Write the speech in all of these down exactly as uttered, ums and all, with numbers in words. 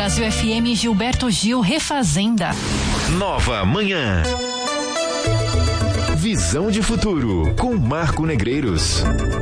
Brasil F M, Gilberto Gil, Refazenda. Nova Manhã. Visão de futuro com Marco Negreiros.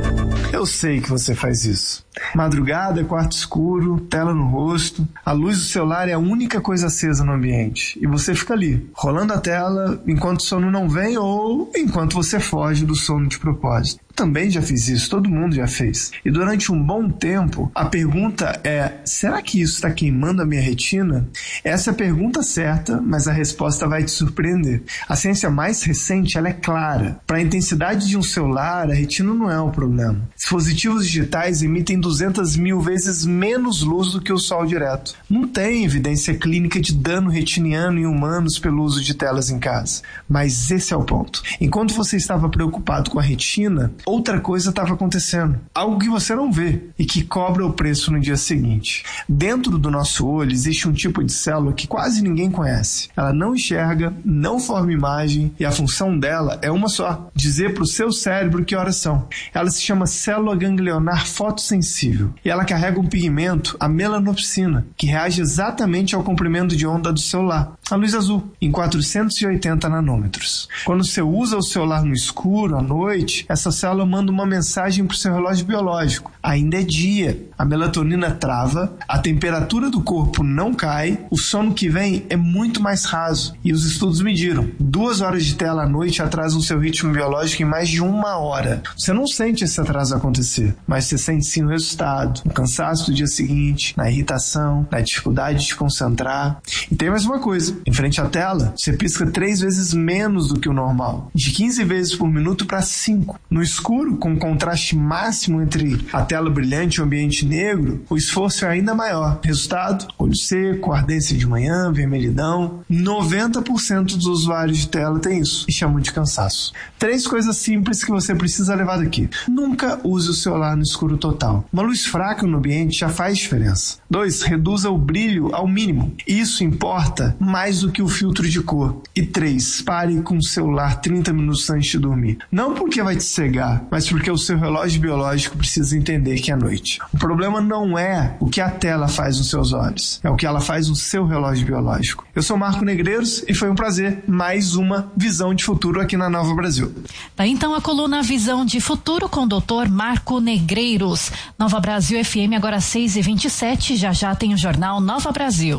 Eu sei que você faz isso. Madrugada, quarto escuro, tela no rosto, a luz do celular é a única coisa acesa no ambiente. E você fica ali, rolando a tela enquanto o sono não vem ou enquanto você foge do sono de propósito. Eu também já fiz isso, todo mundo já fez. E durante um bom tempo, a pergunta é: será que isso está queimando a minha retina? Essa é a pergunta certa, mas a resposta vai te surpreender. A ciência mais recente, ela é clara. Para a intensidade de um celular, a retina não é o problema. Dispositivos digitais emitem duzentas mil vezes menos luz do que o sol direto. Não tem evidência clínica de dano retiniano em humanos pelo uso de telas em casa. Mas esse é o ponto. Enquanto você estava preocupado com a retina, outra coisa estava acontecendo. Algo que você não vê e que cobra o preço no dia seguinte. Dentro do nosso olho existe um tipo de célula que quase ninguém conhece. Ela não enxerga, não forma imagem e a função dela é uma só: dizer para o seu cérebro que horas são. Ela se chama célula ganglionar fotossensível e ela carrega um pigmento, a melanopsina, que reage exatamente ao comprimento de onda do celular, a luz azul, em quatrocentos e oitenta nanômetros. Quando você usa o celular no escuro, à noite, essa célula manda uma mensagem para o seu relógio biológico: ainda é dia. A melatonina trava, a temperatura do corpo não cai, o sono que vem é muito mais raso. E os estudos mediram: duas horas de tela à noite atrasam o seu ritmo biológico em mais de uma hora. Você não sente esse atraso acontecer, mas você sente sim o resultado: no cansaço do dia seguinte, na irritação, na dificuldade de concentrar. E tem mais uma coisa: em frente à tela, você pisca três vezes menos do que o normal, de quinze vezes por minuto para cinco. No escuro, com contraste máximo entre a tela brilhante e o ambiente negro, o esforço é ainda maior. Resultado: olho seco, ardência de manhã, vermelhidão. noventa por cento dos usuários de tela tem isso e chamam de cansaço. Três coisas simples que você precisa levar daqui: nunca use o celular no escuro total. Uma luz fraca no ambiente já faz diferença. Dois, reduza o brilho ao mínimo. Isso importa mais do que o filtro de cor. E três, pare com o celular trinta minutos antes de dormir. Não porque vai te cegar, mas porque o seu relógio biológico precisa entender que é noite. O problema não é o que a tela faz nos seus olhos, é o que ela faz no seu relógio biológico. Eu sou Marco Negreiros e foi um prazer. Mais uma Visão de Futuro aqui na Nova Brasil. Tá, então a coluna Visão de Futuro com o doutor Marco Negreiros. Nova Brasil F M, agora seis e vinte e sete, já já tem o jornal Nova Brasil.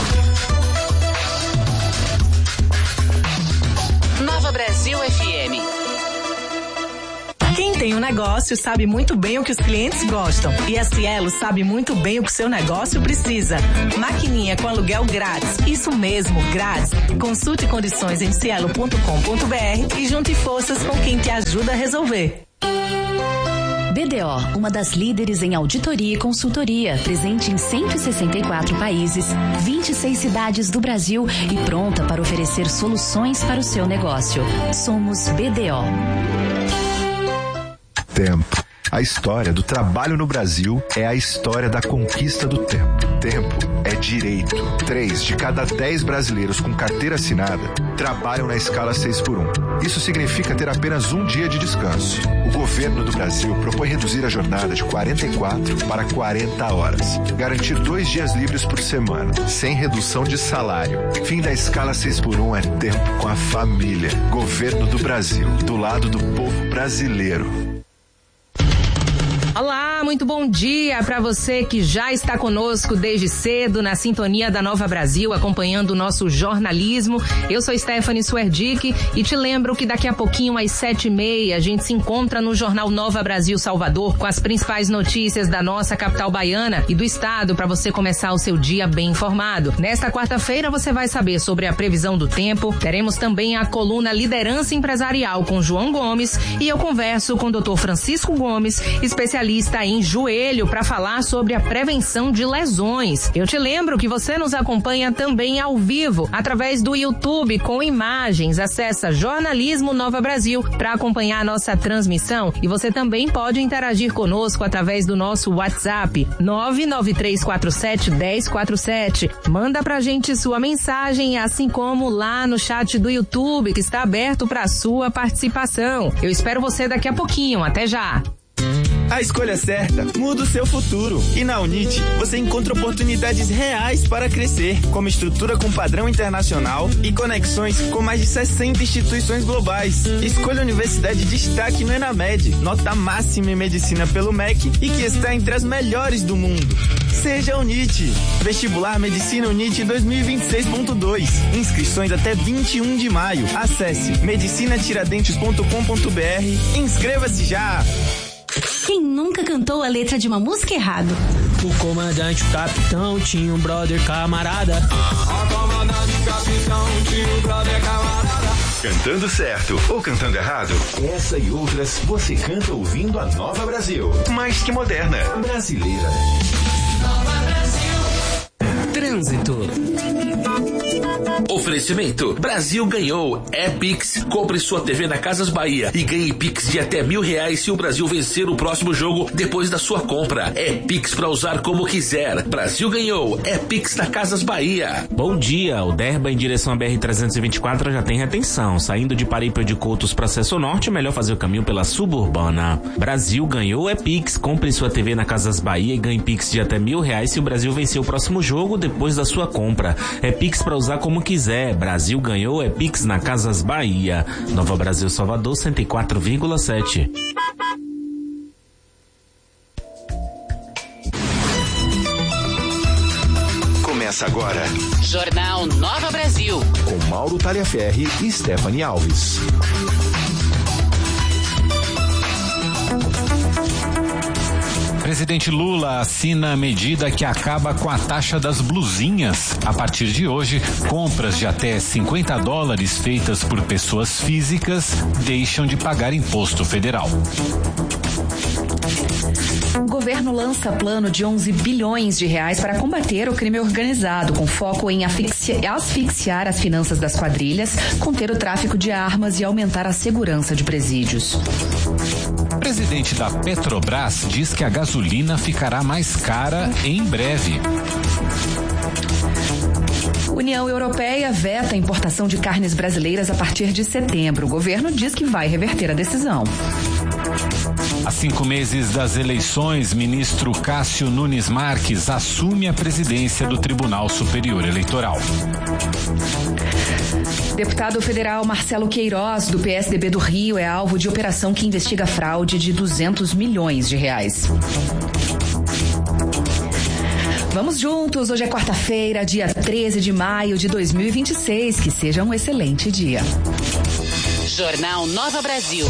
Nova Brasil F M. Quem tem um negócio sabe muito bem o que os clientes gostam. E a Cielo sabe muito bem o que seu negócio precisa. Maquininha com aluguel grátis. Isso mesmo, grátis. Consulte condições em cielo ponto com ponto b r e junte forças com quem te ajuda a resolver. B D O, uma das líderes em auditoria e consultoria, presente em cento e sessenta e quatro países, vinte e seis cidades do Brasil e pronta para oferecer soluções para o seu negócio. Somos B D O. Tempo. A história do trabalho no Brasil é a história da conquista do tempo. Tempo é direito. Três de cada dez brasileiros com carteira assinada trabalham na escala seis por um. Isso significa ter apenas um dia de descanso. O governo do Brasil propõe reduzir a jornada de quarenta e quatro para quarenta horas. Garantir dois dias livres por semana, sem redução de salário. Fim da escala seis por um é tempo com a família. Governo do Brasil, do lado do povo brasileiro. Olá, muito bom dia para você que já está conosco desde cedo na sintonia da Nova Brasil, acompanhando o nosso jornalismo. Eu sou Stephanie Suerdick e te lembro que daqui a pouquinho às sete e meia a gente se encontra no Jornal Nova Brasil Salvador com as principais notícias da nossa capital baiana e do estado para você começar o seu dia bem informado. Nesta quarta-feira você vai saber sobre a previsão do tempo, teremos também a coluna Liderança Empresarial com João Gomes e eu converso com o doutor Francisco Gomes, especialista em joelho, para falar sobre a prevenção de lesões. Eu te lembro que você nos acompanha também ao vivo, através do YouTube com imagens. Acessa Jornalismo Nova Brasil para acompanhar a nossa transmissão e você também pode interagir conosco através do nosso WhatsApp nove nove três quatro sete um zero quatro sete. Manda pra gente sua mensagem, assim como lá no chat do YouTube, que está aberto para sua participação. Eu espero você daqui a pouquinho. Até já! A escolha certa muda o seu futuro. E na Unite, você encontra oportunidades reais para crescer, como estrutura com padrão internacional e conexões com mais de sessenta instituições globais. Escolha a Universidade de Destaque no Enamed, nota máxima em medicina pelo M E C e que está entre as melhores do mundo. Seja Unite. Vestibular Medicina Unite dois mil e vinte e seis ponto dois. Inscrições até vinte e um de maio. Acesse medicina tiradentes ponto com ponto b r. Inscreva-se já! Quem nunca cantou a letra de uma música errado? O comandante, o capitão, tinha um brother camarada. O comandante, o capitão, tinha um brother camarada. Cantando certo ou cantando errado, essa e outras você canta ouvindo a Nova Brasil. Mais que moderna, brasileira. Nova Brasil. Trânsito. Oferecimento: Brasil ganhou. É Pix. Compre sua T V na Casas Bahia e ganhe Pix de até mil reais se o Brasil vencer o próximo jogo depois da sua compra. É Pix pra usar como quiser. Brasil ganhou. É Pix na Casas Bahia. Bom dia. O Derba em direção à B R trezentos e vinte e quatro já tem retenção. Saindo de Parípio de Coutos para Acesso Norte, é melhor fazer o caminho pela Suburbana. Brasil ganhou. É Pix. Compre sua T V na Casas Bahia e ganhe Pix de até mil reais se o Brasil vencer o próximo jogo depois da sua compra. É Pix pra usar como quiser. Brasil ganhou. É Pix na Casas Bahia. Nova Brasil Salvador cento e quatro vírgula sete. Começa agora Jornal Nova Brasil, com Mauro Taliaferri e Stephanie Alves. Presidente Lula assina a medida que acaba com a taxa das blusinhas. A partir de hoje, compras de até cinquenta dólares feitas por pessoas físicas deixam de pagar imposto federal. O governo lança plano de onze bilhões de reais para combater o crime organizado, com foco em asfixi- asfixiar as finanças das quadrilhas, conter o tráfico de armas e aumentar a segurança de presídios. O presidente da Petrobras diz que a gasolina ficará mais cara em breve. União Europeia veta a importação de carnes brasileiras a partir de setembro. O governo diz que vai reverter a decisão. Há cinco meses das eleições, ministro Cássio Nunes Marques assume a presidência do Tribunal Superior Eleitoral. Deputado federal Marcelo Queiroz, do P S D B do Rio, é alvo de operação que investiga fraude de duzentos milhões de reais. Vamos juntos, hoje é quarta-feira, dia treze de maio de dois mil e vinte e seis. Que seja um excelente dia. Jornal Nova Brasil.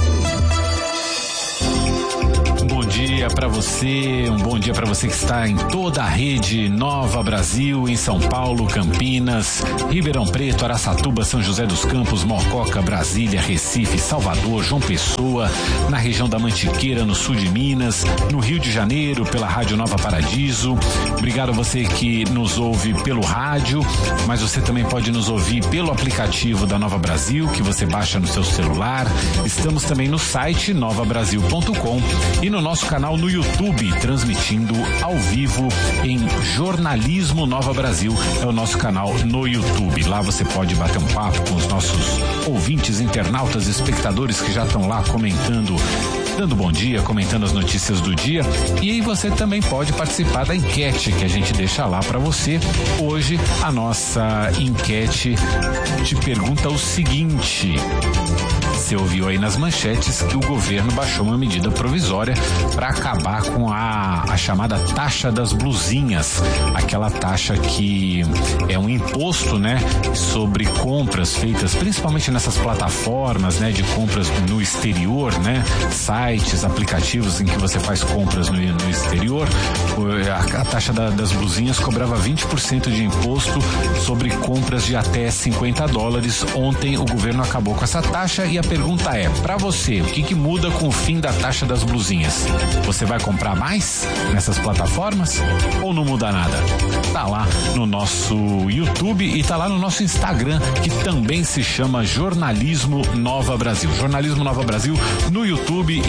Bom dia para você, um bom dia para você que está em toda a rede Nova Brasil, em São Paulo, Campinas, Ribeirão Preto, Araçatuba, São José dos Campos, Mococa, Brasília, Recife, Salvador, João Pessoa, na região da Mantiqueira, no sul de Minas, no Rio de Janeiro, pela Rádio Nova Paradiso. Obrigado a você que nos ouve pelo rádio, mas você também pode nos ouvir pelo aplicativo da Nova Brasil, que você baixa no seu celular. Estamos também no site nova brasil ponto com e no nosso canal no YouTube, transmitindo ao vivo em Jornalismo Nova Brasil, é o nosso canal no YouTube. Lá você pode bater um papo com os nossos ouvintes, internautas, espectadores que já estão lá comentando, dando bom dia, comentando as notícias do dia. E aí você também pode participar da enquete que a gente deixa lá para você. Hoje a nossa enquete te pergunta o seguinte: você ouviu aí nas manchetes que o governo baixou uma medida provisória para acabar com a, a chamada taxa das blusinhas, aquela taxa que é um imposto, né, sobre compras feitas principalmente nessas plataformas, né, de compras no exterior, né, sites, aplicativos em que você faz compras no, no exterior. A, a taxa da, das blusinhas cobrava vinte por cento de imposto sobre compras de até cinquenta dólares. Ontem o governo acabou com essa taxa e a pergunta é, para você, o que que muda com o fim da taxa das blusinhas? Você vai comprar mais nessas plataformas ou não muda nada? Tá lá no nosso YouTube e tá lá no nosso Instagram, que também se chama Jornalismo Nova Brasil. Jornalismo Nova Brasil no YouTube e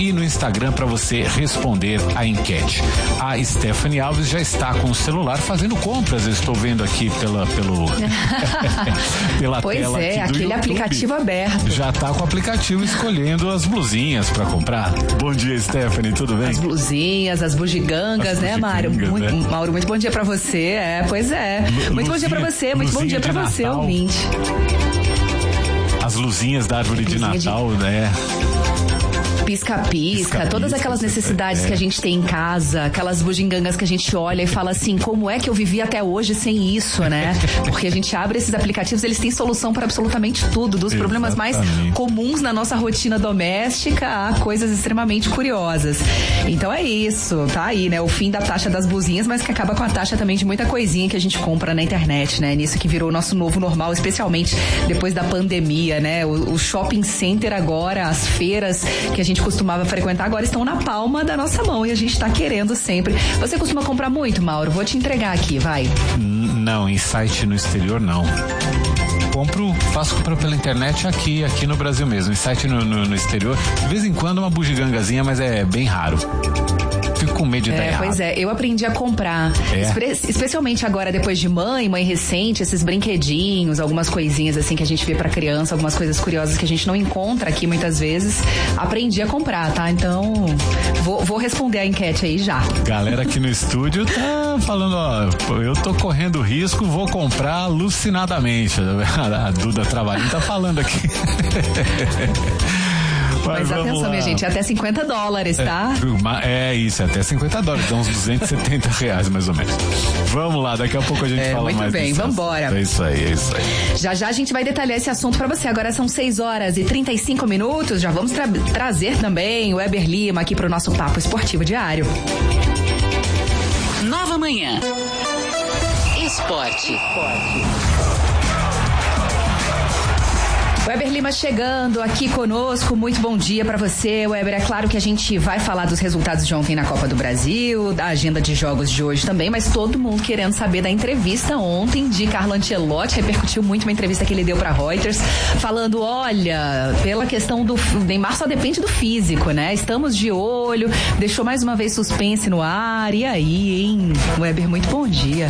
e no Instagram para você responder a enquete. A Stephanie Alves já está com o celular fazendo compras, eu estou vendo aqui pela, pelo, pela pois tela é, aqui do aquele YouTube. aplicativo aberto. Já está com o aplicativo escolhendo as blusinhas para comprar. Bom dia, Stephanie, tudo bem? As blusinhas, as bugigangas, as né, Mário? Muito, né? Mauro, muito bom dia pra você. É, pois é. Lu, muito luzinha, bom dia pra você, muito bom dia pra Natal. Você, ouvinte. As luzinhas da árvore de Natal, de... né? Pisca-pisca, todas aquelas necessidades é. que a gente tem em casa, aquelas bugigangas que a gente olha e fala assim, como é que eu vivi até hoje sem isso, né? Porque a gente abre esses aplicativos, eles têm solução para absolutamente tudo, dos problemas mais comuns na nossa rotina doméstica a coisas extremamente curiosas. Então é isso, tá aí, né? O fim da taxa das blusinhas, mas que acaba com a taxa também de muita coisinha que a gente compra na internet, né? Nisso que virou o nosso novo normal, especialmente depois da pandemia, né? O, o shopping center agora, as feiras que a gente costumava frequentar agora estão na palma da nossa mão e a gente tá querendo sempre. Você costuma comprar muito, Mauro? Vou te entregar aqui, vai. Não, em site no exterior não. Compro, faço compra pela internet aqui, aqui no Brasil mesmo. Em site no, no, no exterior, de vez em quando uma bugigangazinha, mas é bem raro. Fico com medo de é, dar errado. Pois é, eu aprendi a comprar. É. Espe- especialmente agora, depois de mãe, mãe recente, esses brinquedinhos, algumas coisinhas assim que a gente vê pra criança, algumas coisas curiosas que a gente não encontra aqui muitas vezes. Aprendi a comprar, tá? Então, vou, vou responder a enquete aí já. Galera aqui no estúdio tá falando, ó, eu tô correndo risco, vou comprar alucinadamente. A Duda Travalim tá falando aqui. Mas, Mas atenção, minha gente, é até cinquenta dólares, tá? É, é isso, é até cinquenta dólares, dá uns duzentos e setenta reais mais ou menos. Vamos lá, daqui a pouco a gente é, fala muito mais. Muito bem, vambora. É isso aí, é isso aí. Já já a gente vai detalhar esse assunto pra você. Agora são seis horas e trinta e cinco minutos. Já vamos tra- trazer também o Weber Lima aqui pro nosso Papo Esportivo Diário. Nova Manhã. Esporte. Esporte. Weber Lima chegando aqui conosco, muito bom dia pra você, Weber. É claro que a gente vai falar dos resultados de ontem na Copa do Brasil, da agenda de jogos de hoje também, mas todo mundo querendo saber da entrevista ontem de Carlo Ancelotti. Repercutiu muito uma entrevista que ele deu pra Reuters, falando, olha, pela questão do Neymar só depende do físico, né? Estamos de olho, deixou mais uma vez suspense no ar, e aí, hein? Weber, muito bom dia.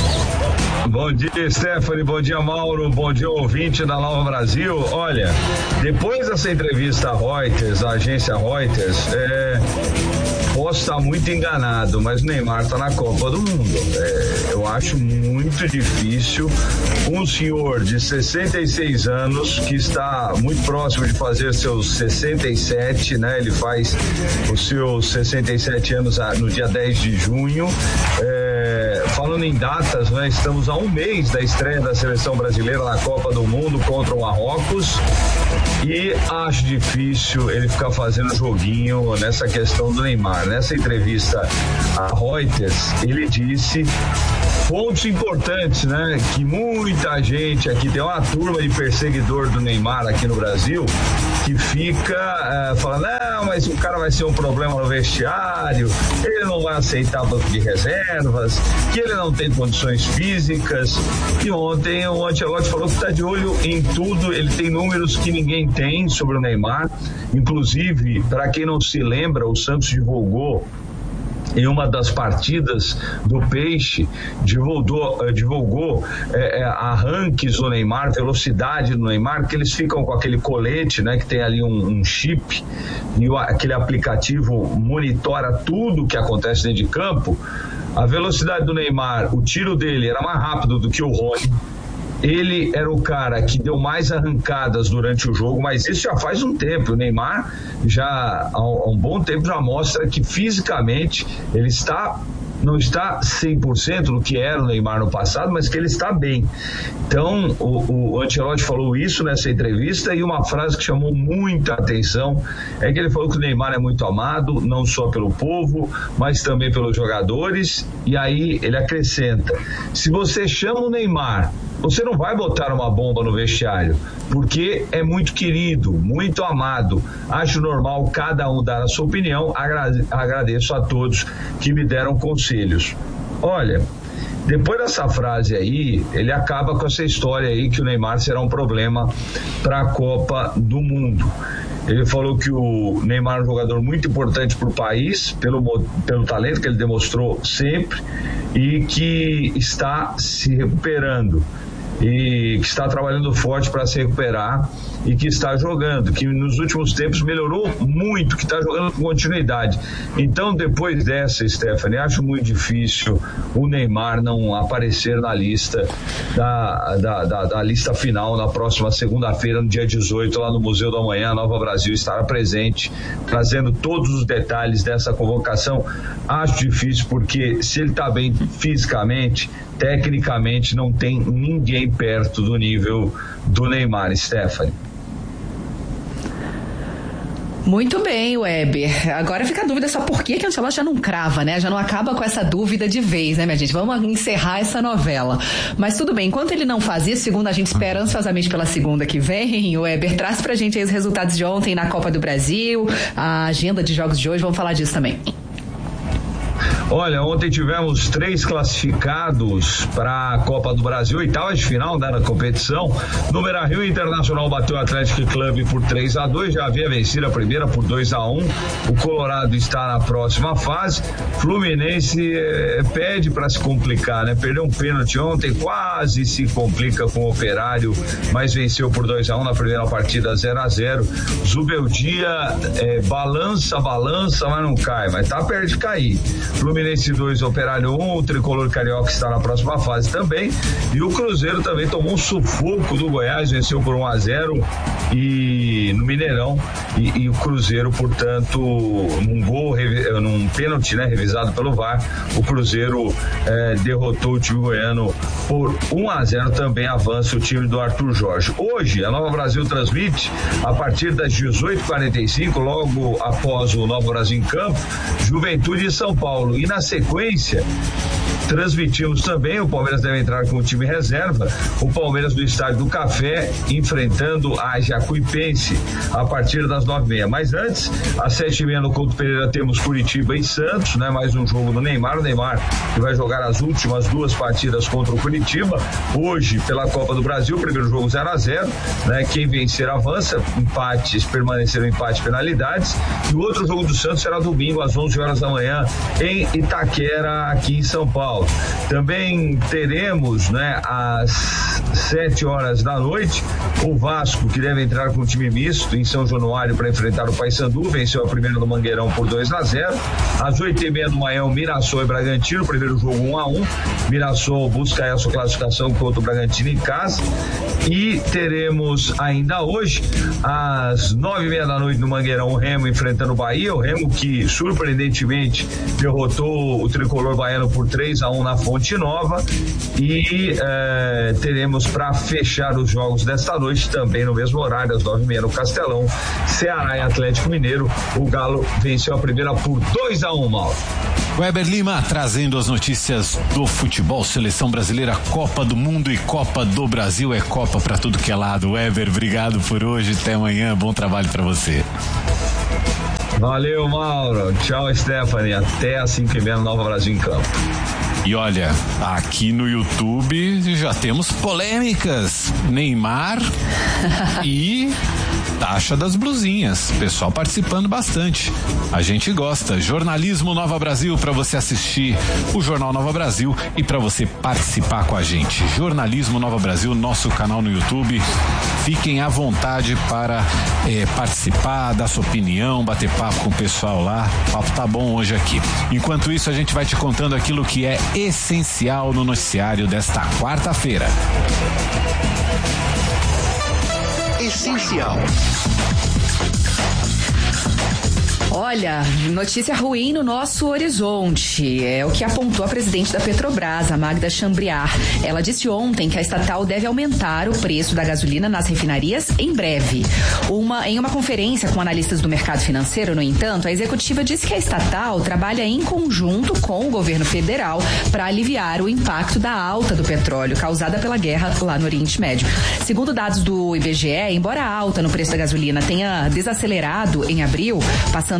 Bom dia, Stephanie, bom dia, Mauro, bom dia, ouvinte da Nova Brasil. Olha, depois dessa entrevista à Reuters, à agência Reuters, é, posso estar muito enganado, mas o Neymar está na Copa do Mundo. É, eu acho muito difícil um senhor de sessenta e seis anos, que está muito próximo de fazer seus sessenta e sete, né? Ele faz os seus sessenta e sete anos no dia dez de junho. É, falando em datas, né? Estamos a um mês da estreia da seleção brasileira na Copa do Mundo contra o Marrocos e acho difícil ele ficar fazendo joguinho nessa questão do Neymar. Nessa entrevista à Reuters, ele disse pontos importantes, né? Que muita gente aqui, tem uma turma de perseguidor do Neymar aqui no Brasil que fica uh, falando, não, mas o cara vai ser um problema no vestiário, ele não vai aceitar banco de reservas, que ele não tem condições físicas. E ontem o Ancelotti falou que está de olho em tudo, ele tem números que ninguém tem sobre o Neymar. Inclusive, para quem não se lembra, o Santos divulgou em uma das partidas do Peixe, divulgou, divulgou é, é, arranques do Neymar, velocidade do Neymar, que eles ficam com aquele colete, né, que tem ali um, um chip, e o, aquele aplicativo monitora tudo que acontece dentro de campo. A velocidade do Neymar, o tiro dele era mais rápido do que o Rony. Ele era o cara que deu mais arrancadas durante o jogo, mas isso já faz um tempo. O Neymar já há um bom tempo já mostra que fisicamente ele está, não está cem por cento do que era o Neymar no passado, mas que ele está bem. Então o, o Ancelotti falou isso nessa entrevista, e uma frase que chamou muita atenção é que ele falou que o Neymar é muito amado, não só pelo povo, mas também pelos jogadores. E aí ele acrescenta: se você chama o Neymar, você não vai botar uma bomba no vestiário, porque é muito querido, muito amado. Acho normal cada um dar a sua opinião. Agradeço a todos que me deram conselhos. Olha, Depois dessa frase aí, ele acaba com essa história aí que o Neymar será um problema para a Copa do Mundo. Ele falou que o Neymar é um jogador muito importante para o país, pelo, pelo talento que ele demonstrou sempre, e que está se recuperando, e que está trabalhando forte para se recuperar, e que está jogando, que nos últimos tempos melhorou muito, que está jogando com continuidade. Então, depois dessa, Stephanie, acho muito difícil o Neymar não aparecer na lista da, da, da, da lista final na próxima segunda-feira, no dia dezoito, lá no Museu do Amanhã. A Nova Brasil estará presente, trazendo todos os detalhes dessa convocação. Acho difícil, porque se ele está bem fisicamente, tecnicamente, não tem ninguém perto do nível do Neymar, Stephanie. Muito bem, Weber. Agora fica a dúvida só por que que o Ancelotti já não crava, né? Já não acaba com essa dúvida de vez, né, minha gente? Vamos encerrar essa novela. Mas tudo bem, enquanto ele não faz isso, segundo a gente espera ansiosamente pela segunda que vem, Weber, traz pra gente aí os resultados de ontem na Copa do Brasil, a agenda de jogos de hoje, vamos falar disso também. Olha, ontem tivemos três classificados para a Copa do Brasil, oitavas de final, né, na competição. No Beira-Rio, o Internacional bateu o Atlético Clube por três a dois, já havia vencido a primeira por dois a um. O Colorado está na próxima fase. Fluminense eh, pede para se complicar, né? Perdeu um pênalti ontem, quase se complica com o Operário, mas venceu por dois a um na primeira partida, zero a zero. Zubeldia eh, balança, balança, mas não cai, mas tá perto de cair. Fluminense dois, Operário um, o Tricolor Carioca está na próxima fase também, e o Cruzeiro também tomou um sufoco do Goiás, venceu por um a zero e no Mineirão, e, e o Cruzeiro, portanto, num gol, num pênalti, né, revisado pelo V A R, o Cruzeiro eh, derrotou o time goiano por um a zero, também avança o time do Arthur Jorge. Hoje, a Nova Brasil transmite, a partir das dezoito e quarenta e cinco, logo após o Nova Brasil em campo, Juventude e São Paulo. E na sequência, transmitimos também, o Palmeiras deve entrar com o time reserva, o Palmeiras do Estádio do Café enfrentando a Jacuipense a partir das nove e meia. Mas antes, às sete e meia no Couto Pereira temos Curitiba e Santos, né? Mais um jogo do Neymar, o Neymar que vai jogar as últimas duas partidas contra o Curitiba, hoje pela Copa do Brasil, primeiro jogo zero a zero, né? Quem vencer avança, empates, permaneceram empate, penalidades, e o outro jogo do Santos será domingo às onze horas da manhã em Itaquera, aqui em São Paulo. Também teremos, né, às sete horas da noite, o Vasco, que deve entrar com o time misto em São Januário para enfrentar o Paysandu, venceu a primeira no Mangueirão por dois a zero. Às oito e meia da manhã, o Mirassol e Bragantino, primeiro jogo um a um. Mirassol busca a sua classificação contra o Bragantino em casa. E teremos ainda hoje, às nove e meia da noite no Mangueirão, o Remo enfrentando o Bahia, o Remo que surpreendentemente derrotou o tricolor baiano por três a um na Fonte Nova. E eh, teremos para fechar os jogos desta noite, também no mesmo horário, às nove e meia no Castelão, Ceará e Atlético Mineiro. O Galo venceu a primeira por dois a um, Mauro. Weber Lima trazendo as notícias do futebol, seleção brasileira, Copa do Mundo e Copa do Brasil. É Copa pra tudo que é lado. Weber, obrigado por hoje, até amanhã, bom trabalho pra você. Valeu, Mauro. Tchau, Stephanie. Até às cinco e meia no Nova Brasil em campo. E olha, aqui no YouTube já temos polêmicas. Neymar e taxa das blusinhas. Pessoal participando bastante. A gente gosta. Jornalismo Nova Brasil, para você assistir o Jornal Nova Brasil e para você participar com a gente. Jornalismo Nova Brasil, nosso canal no YouTube. Fiquem à vontade para eh, participar, dar sua opinião, bater papo com o pessoal lá. O papo tá bom hoje aqui. Enquanto isso, a gente vai te contando aquilo que é essencial no noticiário desta quarta-feira. Essencial. Olha, notícia ruim no nosso horizonte. É o que apontou a presidente da Petrobras, a Magda Chambriard. Ela disse ontem que a estatal deve aumentar o preço da gasolina nas refinarias em breve. Uma, em uma conferência com analistas do mercado financeiro, no entanto, a executiva disse que a estatal trabalha em conjunto com o governo federal para aliviar o impacto da alta do petróleo causada pela guerra lá no Oriente Médio. Segundo dados do I B G E, embora a alta no preço da gasolina tenha desacelerado em abril, passando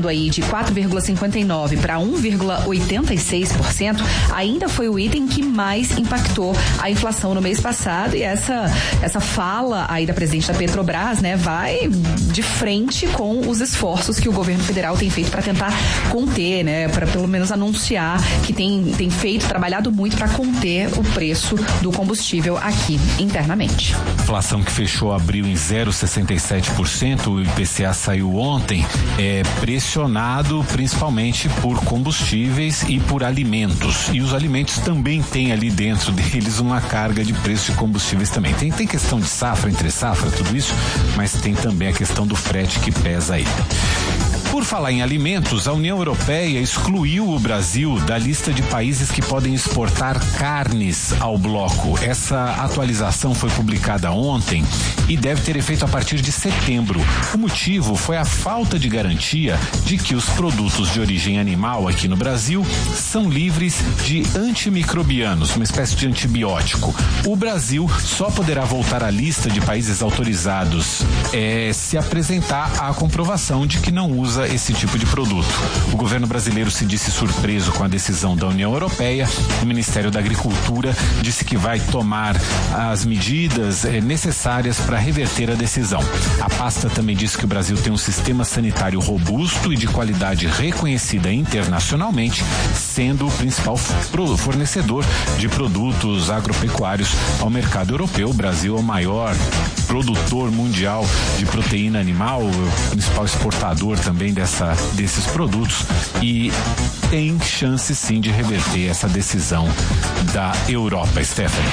crescendo aí de quatro vírgula cinquenta e nove para um vírgula oitenta e seis por cento, ainda foi o item que mais impactou a inflação no mês passado, e essa, essa fala aí da presidente da Petrobras, né, vai de frente com os esforços que o governo federal tem feito para tentar conter, né, para pelo menos anunciar que tem, tem feito, trabalhado muito para conter o preço do combustível aqui internamente. Inflação que fechou abril em zero vírgula sessenta e sete por cento, o I P C A saiu ontem, é pressionado principalmente por combustíveis e por alimentos. E os alimentos também têm ali dentro deles uma carga de preço de combustíveis também. Tem, tem questão de safra, entre safra, tudo isso, mas tem também a questão do frete que pesa aí. Por falar em alimentos, a União Europeia excluiu o Brasil da lista de países que podem exportar carnes ao bloco. Essa atualização foi publicada ontem e deve ter efeito a partir de setembro. O motivo foi a falta de garantia de que os produtos de origem animal aqui no Brasil são livres de antimicrobianos, uma espécie de antibiótico. O Brasil só poderá voltar à lista de países autorizados é, se apresentar a comprovação de que não usa esse tipo de produto. O governo brasileiro se disse surpreso com a decisão da União Europeia. O Ministério da Agricultura disse que vai tomar as medidas eh, necessárias para reverter a decisão. A pasta também disse que o Brasil tem um sistema sanitário robusto e de qualidade reconhecida internacionalmente, sendo o principal fornecedor de produtos agropecuários ao mercado europeu. O Brasil é o maior produtor mundial de proteína animal, o principal exportador também dessa, desses produtos, e tem chance sim de reverter essa decisão da Europa. Stephanie.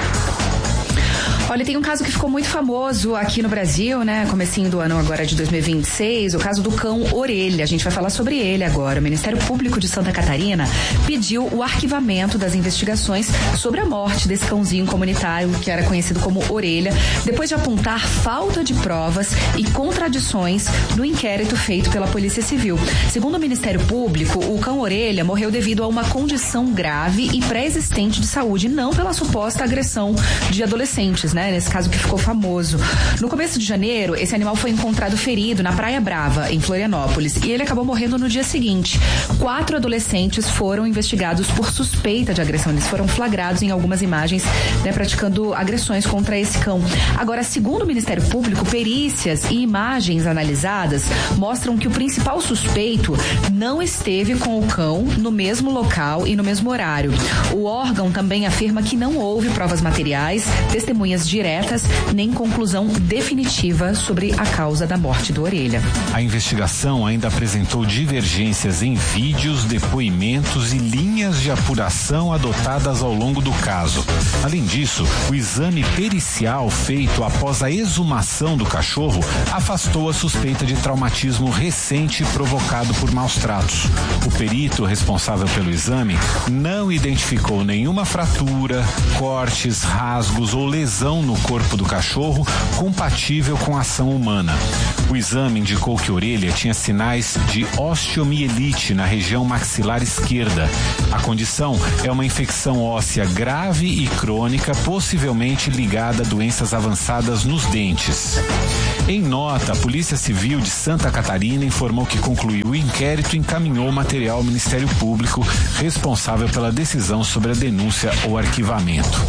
Olha, tem um caso que ficou muito famoso aqui no Brasil, né? Comecinho do ano agora de dois mil e vinte e seis, o caso do cão Orelha. A gente vai falar sobre ele agora. O Ministério Público de Santa Catarina pediu o arquivamento das investigações sobre a morte desse cãozinho comunitário que era conhecido como Orelha, depois de apontar falta de provas e contradições no inquérito feito pela Polícia Civil. Segundo o Ministério Público, o cão Orelha morreu devido a uma condição grave e pré-existente de saúde, não pela suposta agressão de adolescentes, né? Nesse caso que ficou famoso. No começo de janeiro, esse animal foi encontrado ferido na Praia Brava, em Florianópolis, e ele acabou morrendo no dia seguinte. Quatro adolescentes foram investigados por suspeita de agressão. Eles foram flagrados em algumas imagens, né, praticando agressões contra esse cão. Agora, segundo o Ministério Público, perícias e imagens analisadas mostram que o principal suspeito não esteve com o cão no mesmo local e no mesmo horário. O órgão também afirma que não houve provas materiais, testemunhas diretas, nem conclusão definitiva sobre a causa da morte do Orelha. A investigação ainda apresentou divergências em vídeos, depoimentos e linhas de apuração adotadas ao longo do caso. Além disso, o exame pericial feito após a exumação do cachorro afastou a suspeita de traumatismo recente provocado por maus tratos. O perito responsável pelo exame não identificou nenhuma fratura, cortes, rasgos ou lesão no corpo do cachorro compatível com a ação humana. O exame indicou que Orelha tinha sinais de osteomielite na região maxilar esquerda. A condição é uma infecção óssea grave e crônica, possivelmente ligada a doenças avançadas nos dentes. Em nota, a Polícia Civil de Santa Catarina informou que concluiu o inquérito e encaminhou o material ao Ministério Público, responsável pela decisão sobre a denúncia ou arquivamento.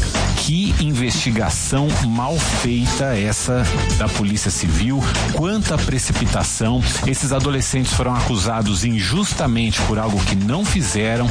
Que investigação mal feita essa da Polícia Civil, quanta precipitação. Esses adolescentes foram acusados injustamente por algo que não fizeram.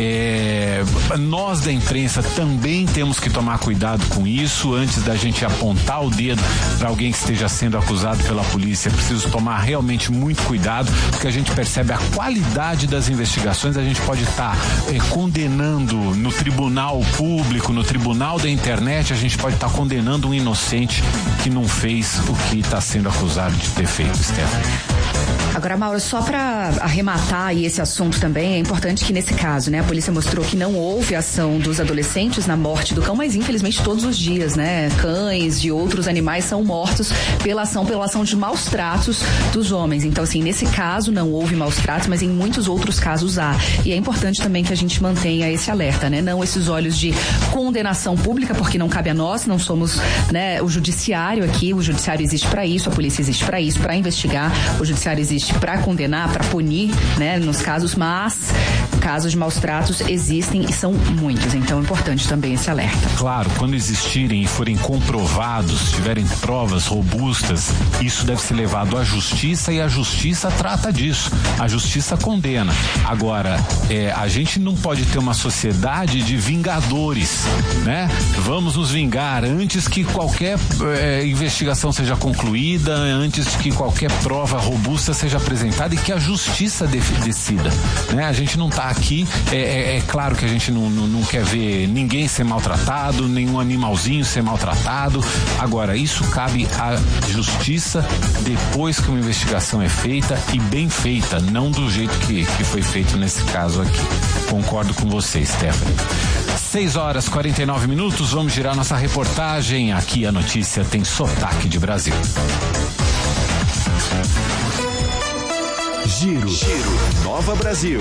É, nós da imprensa também temos que tomar cuidado com isso antes da gente apontar o dedo para alguém que esteja sendo acusado pela polícia. É preciso tomar realmente muito cuidado, porque a gente percebe a qualidade das investigações. A gente pode estar tá, é, condenando no tribunal público, no tribunal da internet, a gente pode estar tá condenando um inocente que não fez o que está sendo acusado de ter feito, Stephanie. Agora, Mauro, só para arrematar aí esse assunto também, é importante que nesse caso, né, a polícia mostrou que não houve ação dos adolescentes na morte do cão, mas infelizmente todos os dias, né, cães e outros animais são mortos pela ação, pela ação de maus tratos dos homens. Então, assim, nesse caso não houve maus tratos, mas em muitos outros casos há. E é importante também que a gente mantenha esse alerta, né, não esses olhos de condenação pública, pública, porque não cabe a nós, não somos, né, o judiciário aqui, o judiciário existe para isso, a polícia existe para isso, para investigar, o judiciário existe para condenar, para punir, né, nos casos, mas casos de maus tratos existem e são muitos, então é importante também esse alerta. Claro, quando existirem e forem comprovados, tiverem provas robustas, isso deve ser levado à justiça e a justiça trata disso, a justiça condena. Agora, é, a gente não pode ter uma sociedade de vingadores, né? Vamos nos vingar antes que qualquer é, investigação seja concluída, antes que qualquer prova robusta seja apresentada e que a justiça de, decida, né? A gente não está aqui, é, é, é claro que a gente não, não, não quer ver ninguém ser maltratado, nenhum animalzinho ser maltratado. Agora, isso cabe à justiça depois que uma investigação é feita e bem feita, não do jeito que, que foi feito nesse caso aqui. Concordo com você, Stephanie. seis horas e quarenta e nove minutos, vamos girar nossa reportagem. Aqui a notícia tem sotaque de Brasil. Giro, Giro, Nova Brasil.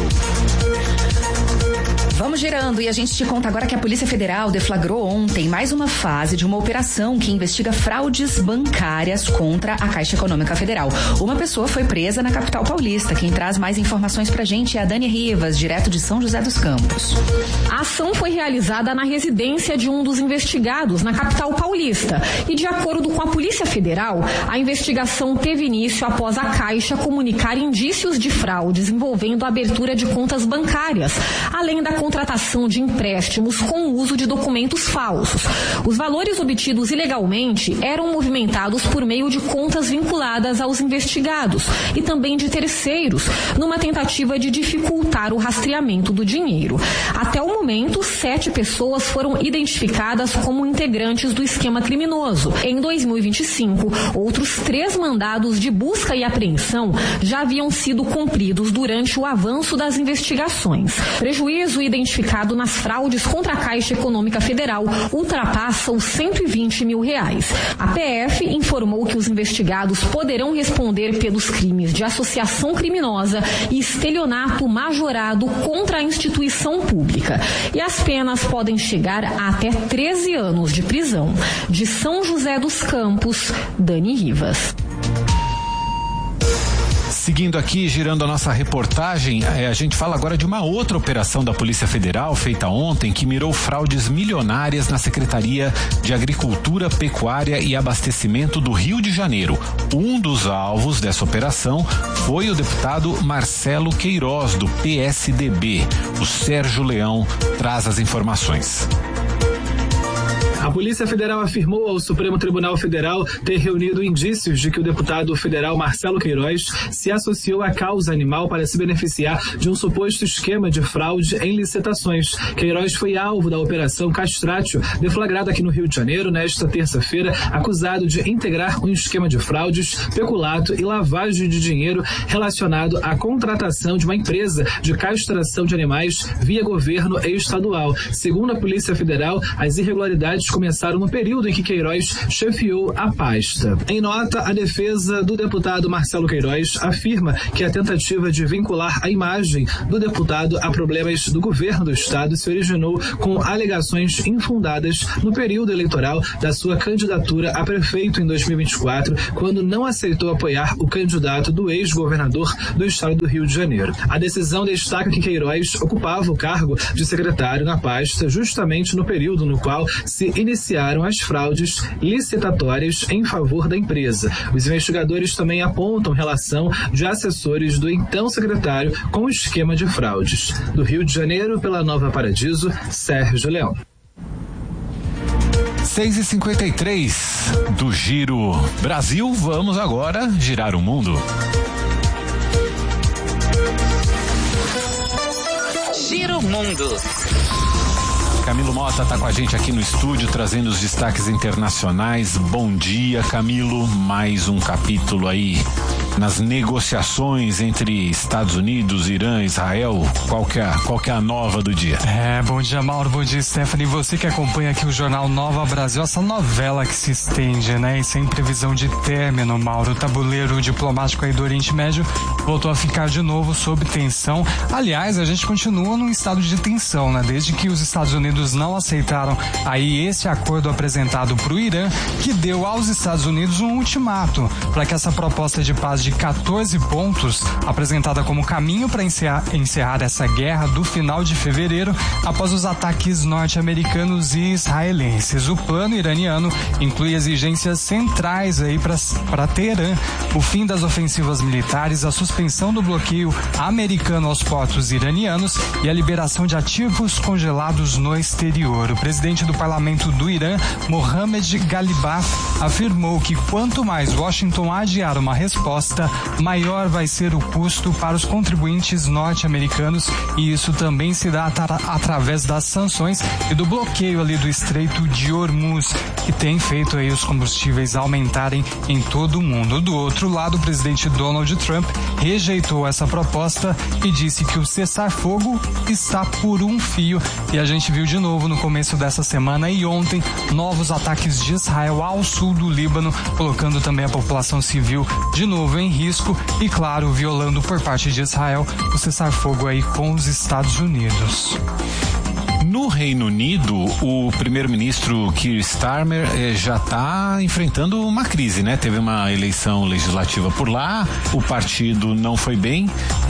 Vamos girando e a gente te conta agora que a Polícia Federal deflagrou ontem mais uma fase de uma operação que investiga fraudes bancárias contra a Caixa Econômica Federal. Uma pessoa foi presa na capital paulista. Quem traz mais informações pra gente é a Dani Rivas, direto de São José dos Campos. A ação foi realizada na residência de um dos investigados na capital paulista e, de acordo com a Polícia Federal, a investigação teve início após a Caixa comunicar indícios de fraudes envolvendo a abertura de contas bancárias, além da contratação de empréstimos com o uso de documentos falsos. Os valores obtidos ilegalmente eram movimentados por meio de contas vinculadas aos investigados e também de terceiros, numa tentativa de dificultar o rastreamento do dinheiro. Até o momento, sete pessoas foram identificadas como integrantes do esquema criminoso. Em dois mil e vinte e cinco, outros três mandados de busca e apreensão já haviam sido cumpridos durante o avanço das investigações. Prejuízo e identificado nas fraudes contra a Caixa Econômica Federal ultrapassa os cento e vinte mil reais. A P F informou que os investigados poderão responder pelos crimes de associação criminosa e estelionato majorado contra a instituição pública. E as penas podem chegar a até treze anos de prisão. De São José dos Campos, Dani Rivas. Seguindo aqui, girando a nossa reportagem, a gente fala agora de uma outra operação da Polícia Federal feita ontem que mirou fraudes milionárias na Secretaria de Agricultura, Pecuária e Abastecimento do Rio de Janeiro. Um dos alvos dessa operação foi o deputado Marcelo Queiroz, do P S D B. O Sérgio Leão traz as informações. A Polícia Federal afirmou ao Supremo Tribunal Federal ter reunido indícios de que o deputado federal Marcelo Queiroz se associou à causa animal para se beneficiar de um suposto esquema de fraude em licitações. Queiroz foi alvo da Operação Castrátil, deflagrada aqui no Rio de Janeiro nesta terça-feira, acusado de integrar um esquema de fraudes, peculato e lavagem de dinheiro relacionado à contratação de uma empresa de castração de animais via governo estadual. Segundo a Polícia Federal, as irregularidades começaram no período em que Queiroz chefiou a pasta. Em nota, a defesa do deputado Marcelo Queiroz afirma que a tentativa de vincular a imagem do deputado a problemas do governo do estado se originou com alegações infundadas no período eleitoral da sua candidatura a prefeito em dois mil e vinte e quatro, quando não aceitou apoiar o candidato do ex-governador do estado do Rio de Janeiro. A decisão destaca que Queiroz ocupava o cargo de secretário na pasta justamente no período no qual se iniciaram as fraudes licitatórias em favor da empresa. Os investigadores também apontam relação de assessores do então secretário com o esquema de fraudes. Do Rio de Janeiro, pela Nova Paradiso, Sérgio Leão. seis e cinquenta e três do Giro Brasil, vamos agora girar o mundo. Giro Mundo. Camilo Mota está com a gente aqui no estúdio, trazendo os destaques internacionais. Bom dia, Camilo. Mais um capítulo aí nas negociações entre Estados Unidos, Irã, Israel? Qual que é, qual que é a nova do dia? É, bom dia, Mauro, bom dia, Stephanie. Você que acompanha aqui o Jornal Nova Brasil, essa novela que se estende, né, e sem previsão de término, Mauro. O tabuleiro diplomático aí do Oriente Médio voltou a ficar de novo sob tensão. Aliás, a gente continua num estado de tensão, né, desde que os Estados Unidos não aceitaram aí esse acordo apresentado para o Irã, que deu aos Estados Unidos um ultimato para que essa proposta de paz de quatorze pontos, apresentada como caminho para encerrar, encerrar essa guerra do final de fevereiro, após os ataques norte-americanos e israelenses. O plano iraniano inclui exigências centrais aí para Teherã: o fim das ofensivas militares, a suspensão do bloqueio americano aos portos iranianos e a liberação de ativos congelados no exterior. O presidente do parlamento do Irã, Mohammad Ghalibaf, afirmou que quanto mais Washington adiar uma resposta, maior vai ser o custo para os contribuintes norte-americanos, e isso também se dá atra- através das sanções e do bloqueio ali do Estreito de Hormuz, que tem feito aí os combustíveis aumentarem em todo o mundo. Do outro lado, o presidente Donald Trump rejeitou essa proposta e disse que o cessar-fogo está por um fio, e a gente viu de novo no começo dessa semana e ontem novos ataques de Israel ao sul do Líbano, colocando também a população civil de novo em risco e, claro, violando por parte de Israel o cessar-fogo aí com os Estados Unidos. No Reino Unido, o primeiro-ministro Keir Starmer eh, já está enfrentando uma crise, né? Teve uma eleição legislativa por lá, o partido não foi bem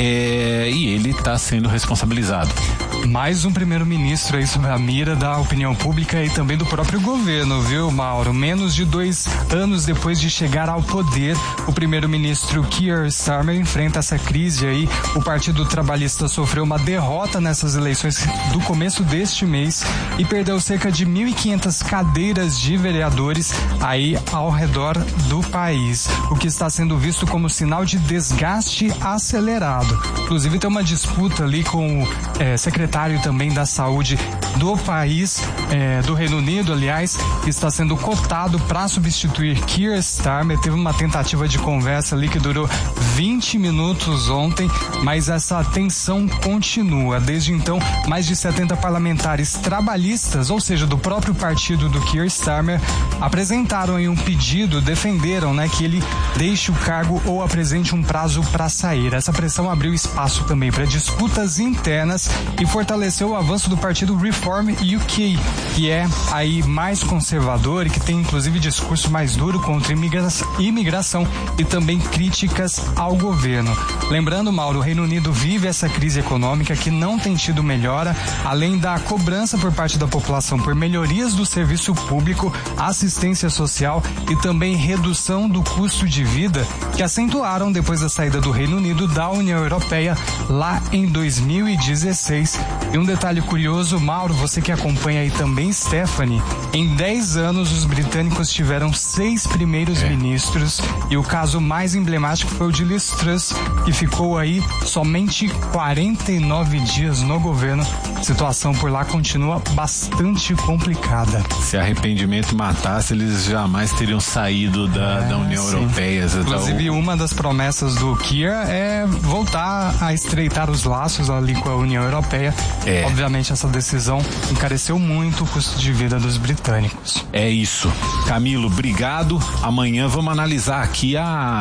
eh, e ele está sendo responsabilizado. Mais um primeiro-ministro aí sob a mira da opinião pública e também do próprio governo, viu, Mauro? Menos de dois anos depois de chegar ao poder, o primeiro-ministro Keir Starmer enfrenta essa crise aí. O Partido Trabalhista sofreu uma derrota nessas eleições do começo deste mês e perdeu cerca de mil e quinhentas cadeiras de vereadores aí ao redor do país, o que está sendo visto como sinal de desgaste acelerado. Inclusive tem uma disputa ali com o é, secretário também da saúde do país, é, do Reino Unido, aliás, que está sendo cotado para substituir Keir Starmer. Teve uma tentativa de conversa ali que durou vinte minutos ontem, mas essa tensão continua. Desde então, mais de setenta parlamentares trabalhistas, ou seja, do próprio partido do Keir Starmer, apresentaram aí um pedido, defenderam, né, que ele deixe o cargo ou apresente um prazo para sair. Essa pressão abriu espaço também para disputas internas e fortaleceu o avanço do partido Reform U K, que é aí mais conservador e que tem inclusive discurso mais duro contra imigração e também críticas ao governo. Lembrando, Mauro, o Reino Unido vive essa crise econômica que não tem tido melhora, além da cobrança por parte da população por melhorias do serviço público, assistência social e também redução do custo de vida, que acentuaram depois da saída do Reino Unido da União Europeia lá em dois mil e dezesseis. E um detalhe curioso, Mauro, você que acompanha aí também, Stephanie, em dez anos os britânicos tiveram seis primeiros é. ministros e o caso mais emblemático foi o de Liz Truss, que ficou aí somente quarenta e nove dias no governo. A situação por lá continua bastante complicada. Se arrependimento matasse, eles jamais teriam saído da, é, da União sim. Europeia. Inclusive, uma das promessas do Keir é voltar a estreitar os laços ali com a União Europeia. É. Obviamente, essa decisão encareceu muito o custo de vida dos britânicos. É isso. Camilo, obrigado. Amanhã vamos analisar aqui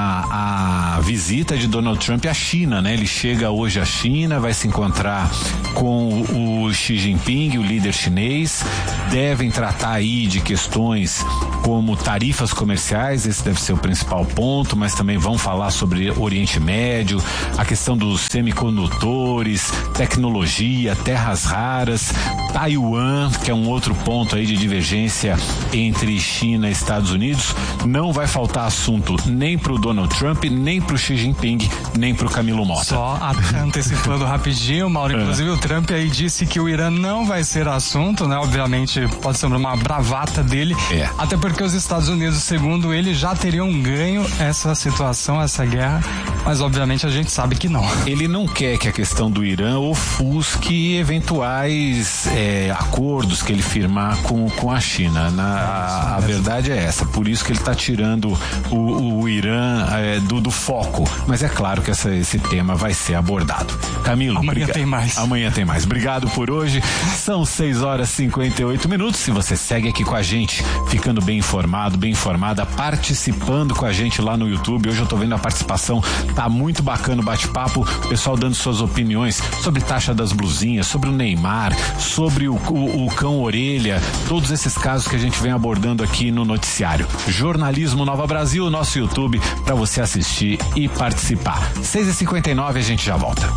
a, a visita de Donald Trump à China, né? Ele chega hoje à China, vai se encontrar com o Xi Jinping, o líder chinês. Devem tratar aí de questões como tarifas comerciais, esse deve ser o principal ponto, mas também vão falar sobre Oriente Médio, a questão dos semicondutores, tecnologia, terras raras, Taiwan, que é um outro ponto aí de divergência entre China e Estados Unidos. Não vai faltar assunto nem pro Donald Trump, nem pro Xi Jinping, nem pro Camilo Mota. Só antecipando rapidinho, Mauro, inclusive o Trump aí disse que o Irã não vai ser assunto, né? Obviamente pode ser uma bravata dele, é. até porque os Estados Unidos, segundo ele, já teriam ganho essa situação, essa guerra, mas obviamente a gente sabe que não. Ele não quer que a questão do Irã ofusque e eventuais é, acordos que ele firmar com, com a China. Na, a, a verdade é essa, por isso que ele está tirando o, o Irã é, do, do foco. Mas é claro que essa, esse tema vai ser abordado. Camilo, amanhã briga... tem mais. Amanhã tem mais. Obrigado por hoje. São seis horas e cinquenta e oito minutos. Se você segue aqui com a gente, ficando bem informado, bem informada, participando com a gente lá no YouTube. Hoje eu tô vendo a participação, tá muito bacana o bate-papo, o pessoal dando suas opiniões sobre taxa das blusinhas, sobre o Neymar, sobre o, o, o cão orelha, todos esses casos que a gente vem abordando aqui no noticiário. Jornalismo Nova Brasil, nosso YouTube, para você assistir e participar. seis e cinquenta e nove, a gente já volta.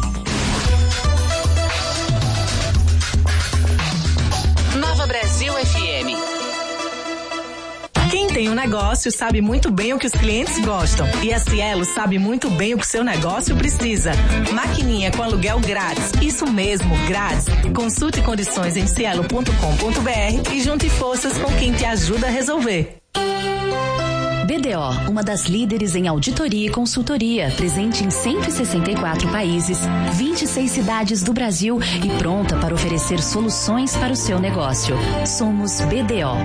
Nova Brasil F M. Quem tem um negócio sabe muito bem o que os clientes gostam. E a Cielo sabe muito bem o que seu negócio precisa. Maquininha com aluguel grátis. Isso mesmo, grátis. Consulte condições em cielo ponto com ponto b r e junte forças com quem te ajuda a resolver. B D O, uma das líderes em auditoria e consultoria, presente em cento e sessenta e quatro países, vinte e seis cidades do Brasil e pronta para oferecer soluções para o seu negócio. Somos B D O.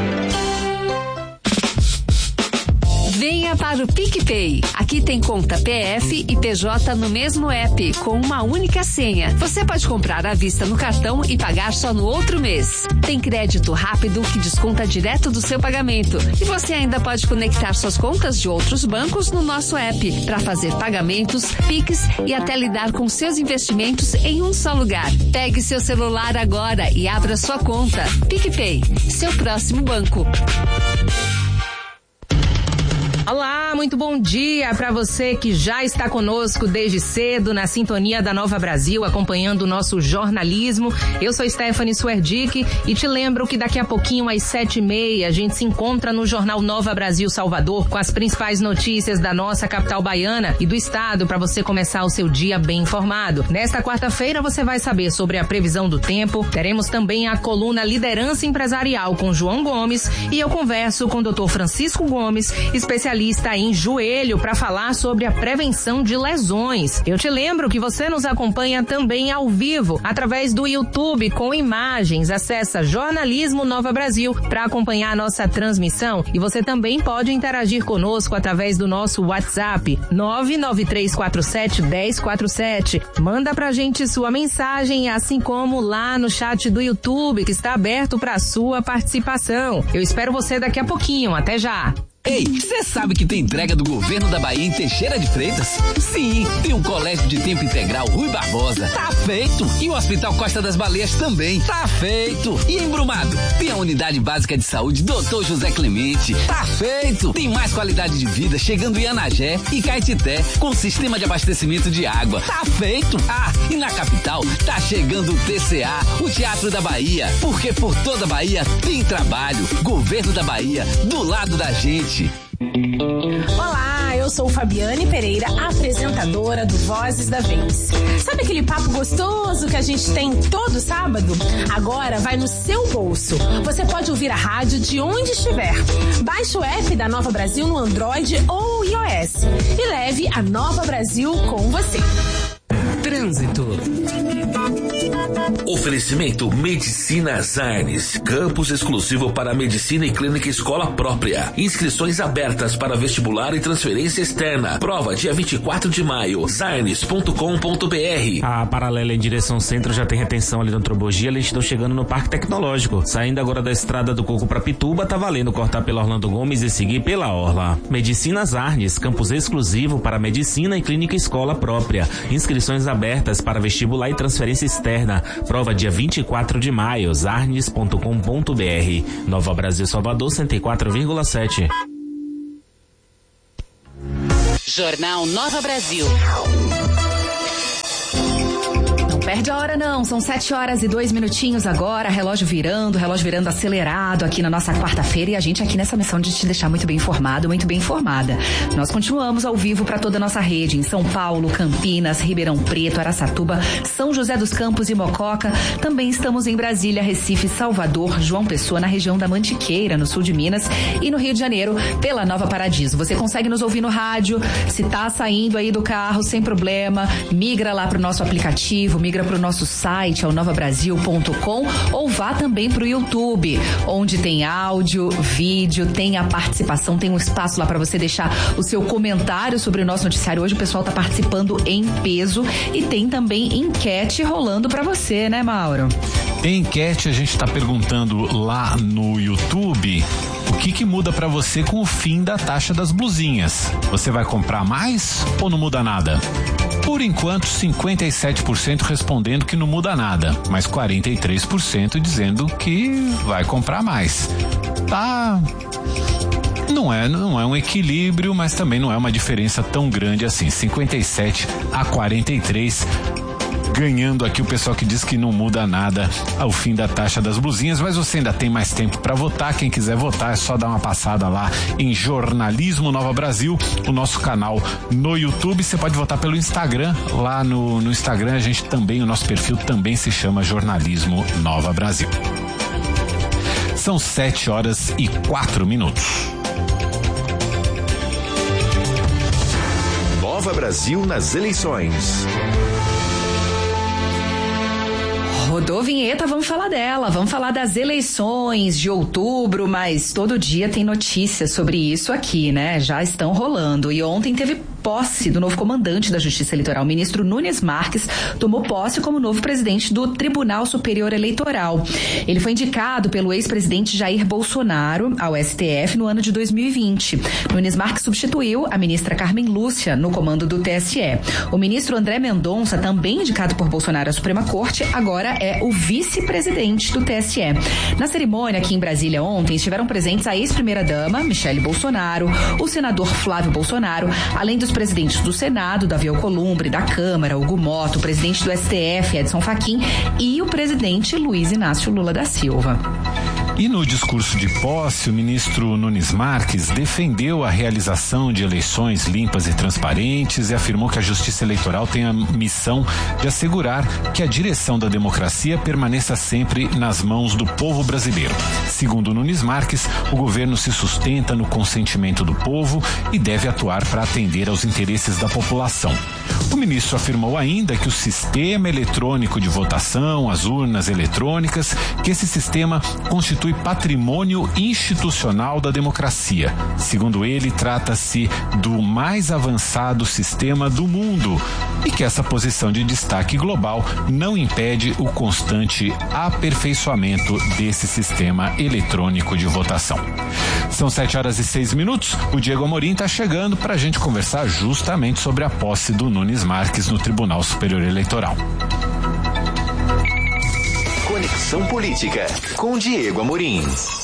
Venha para o PicPay. Aqui tem conta P F e P J no mesmo app, com uma única senha. Você pode comprar à vista no cartão e pagar só no outro mês. Tem crédito rápido que desconta direto do seu pagamento. E você ainda pode conectar suas contas de outros bancos no nosso app para fazer pagamentos, Pix e até lidar com seus investimentos em um só lugar. Pegue seu celular agora e abra sua conta. PicPay, seu próximo banco. Olá, muito bom dia para você que já está conosco desde cedo na sintonia da Nova Brasil, acompanhando o nosso jornalismo. Eu sou Stephanie Suerdick e te lembro que daqui a pouquinho às sete e meia a gente se encontra no Jornal Nova Brasil Salvador com as principais notícias da nossa capital baiana e do estado para você começar o seu dia bem informado. Nesta quarta-feira você vai saber sobre a previsão do tempo, teremos também a coluna Liderança Empresarial com João Gomes e eu converso com o doutor Francisco Gomes, especialista em joelho, para falar sobre a prevenção de lesões. Eu te lembro que você nos acompanha também ao vivo, através do YouTube com imagens. Acessa Jornalismo Nova Brasil para acompanhar a nossa transmissão e você também pode interagir conosco através do nosso WhatsApp nove nove três quatro sete um zero quatro sete. Manda pra gente sua mensagem, assim como lá no chat do YouTube, que está aberto para sua participação. Eu espero você daqui a pouquinho. Até já! Ei, você sabe que tem entrega do governo da Bahia em Teixeira de Freitas? Sim, tem o Colégio de Tempo Integral Rui Barbosa. Tá feito! E o Hospital Costa das Baleias também. Tá feito! E em Brumado, tem a Unidade Básica de Saúde doutor José Clemente. Tá feito! Tem mais qualidade de vida chegando em Anagé e Caetité com sistema de abastecimento de água. Tá feito! Ah, e na capital tá chegando o T C A, o Teatro da Bahia. Porque por toda a Bahia tem trabalho. Governo da Bahia, do lado da gente. Olá, eu sou Fabiane Pereira, apresentadora do Vozes da Vez. Sabe aquele papo gostoso que a gente tem todo sábado? Agora vai no seu bolso. Você pode ouvir a rádio de onde estiver. Baixe o app da Nova Brasil no Android ou iOS e leve a Nova Brasil com você. Trânsito. Oferecimento Medicinas Arnes, campus exclusivo para medicina e clínica escola própria. Inscrições abertas para vestibular e transferência externa. Prova dia vinte e quatro de maio. zarnes ponto com ponto b r. A paralela em direção centro já tem retenção ali no Trobogia. Eles estão chegando no Parque Tecnológico. Saindo agora da Estrada do Coco para Pituba, tá valendo cortar pela Orlando Gomes e seguir pela Orla. Medicinas Arnes, campus exclusivo para medicina e clínica escola própria. Inscrições abertas para vestibular e transferência externa. Prova dia vinte e quatro de maio, zarnes ponto com ponto b r. Nova Brasil Salvador cento e quatro vírgula sete. Jornal Nova Brasil. Perde a hora não, são sete horas e dois minutinhos agora, relógio virando, relógio virando acelerado aqui na nossa quarta-feira e a gente aqui nessa missão de te deixar muito bem informado, muito bem informada. Nós continuamos ao vivo para toda a nossa rede em São Paulo, Campinas, Ribeirão Preto, Araçatuba, São José dos Campos e Mococa. Também estamos em Brasília, Recife, Salvador, João Pessoa, na região da Mantiqueira, no sul de Minas e no Rio de Janeiro, pela Nova Paradiso. Você consegue nos ouvir no rádio, se tá saindo aí do carro sem problema, migra lá pro nosso aplicativo, migra migra para o nosso site, é o nova brasil ponto com, ou vá também para o YouTube, onde tem áudio, vídeo, tem a participação, tem um espaço lá para você deixar o seu comentário sobre o nosso noticiário. Hoje o pessoal tá participando em peso e tem também enquete rolando para você, né, Mauro? Tem enquete, a gente está perguntando lá no YouTube o que que muda para você com o fim da taxa das blusinhas. Você vai comprar mais ou não muda nada? Por enquanto, cinquenta e sete por cento respondendo que não muda nada, mas quarenta e três por cento dizendo que vai comprar mais. Tá... Não é, não é um equilíbrio, mas também não é uma diferença tão grande assim. cinquenta e sete a quarenta e três, ganhando aqui o pessoal que diz que não muda nada ao fim da taxa das blusinhas, mas você ainda tem mais tempo para votar. Quem quiser votar é só dar uma passada lá em Jornalismo Nova Brasil, o nosso canal no YouTube. Você pode votar pelo Instagram, lá no, no Instagram a gente também, o nosso perfil também se chama Jornalismo Nova Brasil. São sete horas e quatro minutos. Nova Brasil nas eleições. Rodou vinheta, vamos falar dela, vamos falar das eleições de outubro, mas todo dia tem notícias sobre isso aqui, né? Já estão rolando. E ontem teve posse do novo comandante da Justiça Eleitoral, o ministro Nunes Marques, tomou posse como novo presidente do Tribunal Superior Eleitoral. Ele foi indicado pelo ex-presidente Jair Bolsonaro ao S T F no ano de dois mil e vinte. Nunes Marques substituiu a ministra Carmen Lúcia no comando do T S E. O ministro André Mendonça, também indicado por Bolsonaro à Suprema Corte, agora é o vice-presidente do T S E. Na cerimônia aqui em Brasília ontem, estiveram presentes a ex-primeira-dama, Michele Bolsonaro, o senador Flávio Bolsonaro, além dos presidentes do Senado, Davi Alcolumbre, da Câmara, Hugo Motto, o presidente do S T F, Edson Fachin, e o presidente Luiz Inácio Lula da Silva. E no discurso de posse, o ministro Nunes Marques defendeu a realização de eleições limpas e transparentes e afirmou que a Justiça Eleitoral tem a missão de assegurar que a direção da democracia permaneça sempre nas mãos do povo brasileiro. Segundo Nunes Marques, o governo se sustenta no consentimento do povo e deve atuar para atender aos interesses da população. O ministro afirmou ainda que o sistema eletrônico de votação, as urnas eletrônicas, que esse sistema constitui patrimônio institucional da democracia. Segundo ele, trata-se do mais avançado sistema do mundo e que essa posição de destaque global não impede o constante aperfeiçoamento desse sistema eletrônico de votação. São sete horas e seis minutos. O Diego Amorim está chegando para a gente conversar justamente sobre a posse do Nunes Marques no Tribunal Superior Eleitoral. Conexão Política, com Diego Amorim.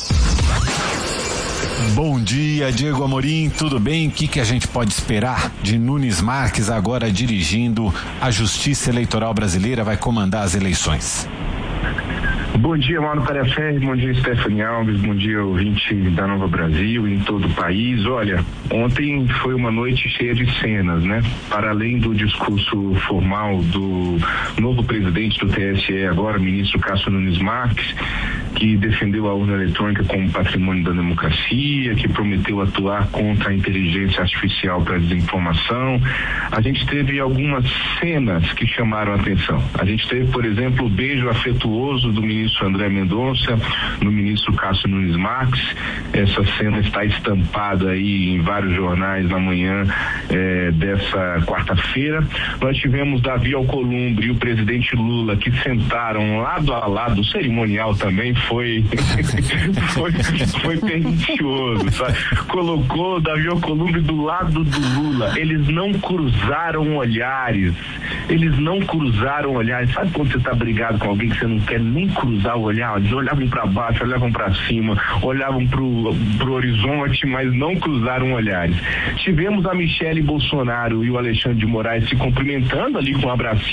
Bom dia, Diego Amorim, tudo bem? O que, que a gente pode esperar de Nunes Marques agora dirigindo a Justiça Eleitoral Brasileira, vai comandar as eleições? Bom dia, Mauro Tarefer, bom dia, Stephanie Alves, bom dia, ouvinte da Nova Brasil em todo o país. Olha, ontem foi uma noite cheia de cenas, né? Para além do discurso formal do novo presidente do T S E agora, ministro Cássio Nunes Marques, que defendeu a urna eletrônica como patrimônio da democracia, que prometeu atuar contra a inteligência artificial para a desinformação. A gente teve algumas cenas que chamaram a atenção. A gente teve, por exemplo, o beijo afetuoso do ministro André Mendonça no ministro Cássio Nunes Marques. Essa cena está estampada aí em vários jornais na manhã eh, dessa quarta-feira. Nós tivemos Davi Alcolumbre e o presidente Lula que sentaram lado a lado. O cerimonial também foi foi, foi pernicioso, sabe? Colocou Davi Alcolumbre do lado do Lula. Eles não cruzaram olhares. Eles não cruzaram olhares. Sabe quando você está brigado com alguém que você não quer nem cruzar o olhar? Eles olhavam para baixo, olhavam para cima, olhavam pro, pro horizonte, mas não cruzaram olhares. Tivemos a Michele Bolsonaro e o Alexandre de Moraes se cumprimentando ali com um abracinho